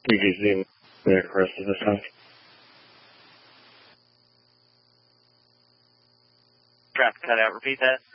PVC there for the rest of the stuff. Traffic cut out. Repeat that.